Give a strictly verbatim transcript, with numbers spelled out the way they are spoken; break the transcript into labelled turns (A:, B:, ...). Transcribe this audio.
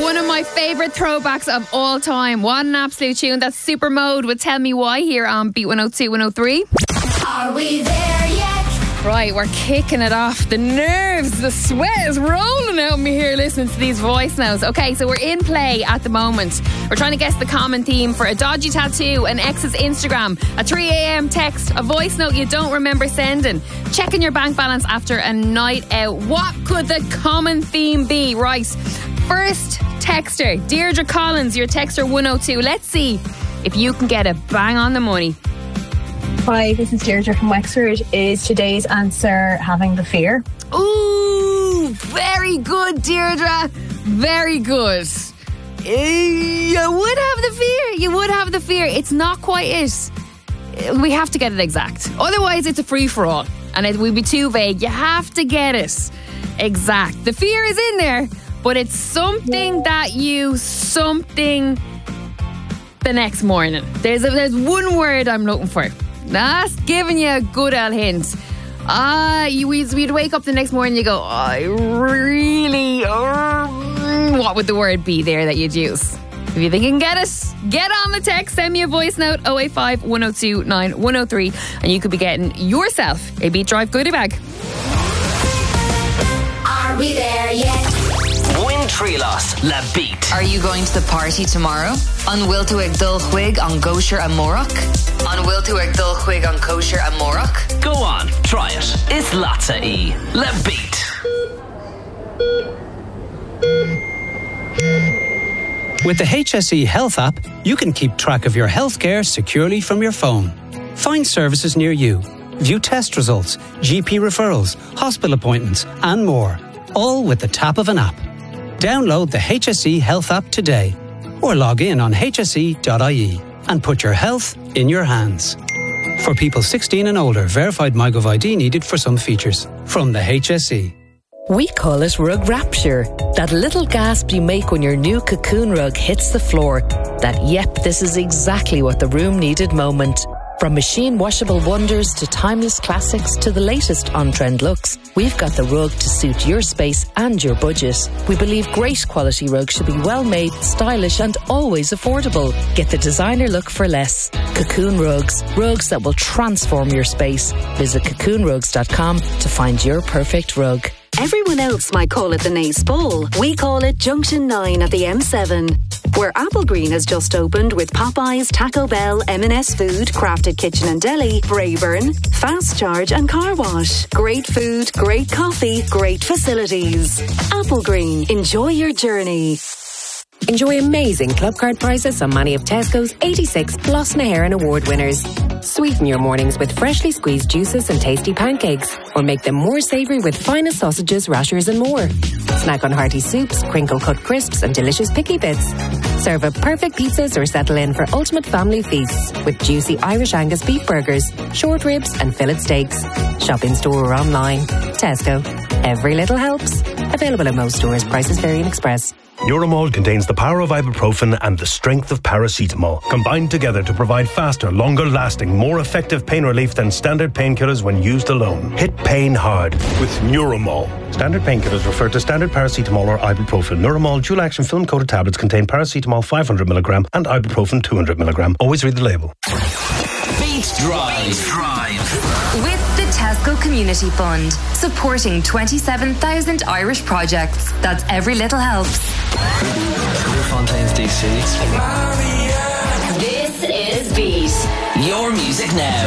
A: One of my favourite throwbacks of all time. What an absolute tune. That's Super Mode with Tell Me Why here on Beat one oh two, one oh three.
B: Are we there yet?
A: Right, we're kicking it off. The nerves, the sweat is rolling out of me here listening to these voice notes. Okay, so we're in play at the moment. We're trying to guess the common theme for a dodgy tattoo, an ex's Instagram, a three a.m. text, a voice note you don't remember sending, checking your bank balance after a night out. What could the common theme be? Right, first texter, Deirdre Collins, your texter one oh two. Let's see if you can get it bang on the money.
C: Hi, this is Deirdre from Wexford. Is today's answer having the fear?
A: Ooh, very good, Deirdre. Very good. You would have the fear. You would have the fear. It's not quite it. We have to get it exact. Otherwise, it's a free-for-all. And it would be too vague. You have to get it exact. The fear is in there, but it's something that you something the next morning. There's a, there's one word I'm looking for. That's giving you a good old hint. Ah, uh, you we'd wake up the next morning and you go, oh, I really, uh, what would the word be there that you'd use? If you think you can get it, get on the text, send me a voice note, oh eight five, one oh two, nine one oh three, and you could be getting yourself a Beat Drive goodie bag.
B: Are we there yet?
D: Win Treelos, La Beat.
E: Are you going to the party tomorrow? On Wiltuig Dul Chuig on Kosher and Morok? On Wiltuig Dul Chuig on Kosher and Morok?
D: Go on, try it. It's Latza E. La Beat.
F: With the H S E Health app, you can keep track of your healthcare securely from your phone. Find services near you, view test results, G P referrals, hospital appointments, and more. All with the tap of an app. Download the H S E Health app today or log in on h s e dot i e and put your health in your hands. For people sixteen and older, verified MyGov I D needed for some features. From the H S E.
G: We call it rug rapture. That little gasp you make when your new Cocoon rug hits the floor. That, yep, this is exactly what the room needed moment. From machine washable wonders to timeless classics to the latest on-trend looks, we've got the rug to suit your space and your budget. We believe great quality rugs should be well made, stylish and always affordable. Get the designer look for less. Cocoon Rugs. Rugs that will transform your space. Visit cocoon rugs dot com to find your perfect rug.
H: Everyone else might call it the Nace Bowl. We call it Junction nine at the M seven, where Applegreen has just opened with Popeyes, Taco Bell, M and S Food, Crafted Kitchen and Deli, Brayburn, Fast Charge and Car Wash. Great food, great coffee, great facilities. Applegreen. Enjoy your journey.
I: Enjoy amazing club card prices on many of Tesco's eighty-six Plus Naherin Award winners. Sweeten your mornings with freshly squeezed juices and tasty pancakes, or make them more savoury with finest sausages, rashers and more. Snack on hearty soups, crinkle-cut crisps and delicious picky bits. Serve up perfect pizzas or settle in for ultimate family feasts with juicy Irish Angus beef burgers, short ribs and fillet steaks. Shop in store or online. Tesco. Every little helps. Available in most stores. Prices vary in Express.
J: Neuromol contains the power of ibuprofen and the strength of paracetamol, combined together to provide faster, longer-lasting, more effective pain relief than standard painkillers when used alone. Hit pain hard with Neuromol. Standard painkillers refer to standard paracetamol or ibuprofen. Neuromol dual-action film-coated tablets contain paracetamol five hundred milligrams and ibuprofen two hundred milligrams. Always read the label.
D: Beat Drive. Beat Drive.
E: With the Tesco Community Fund, supporting twenty-seven thousand Irish projects. That's every little helps.
K: Fontaines D C.
B: This is Beat.
D: Your music now.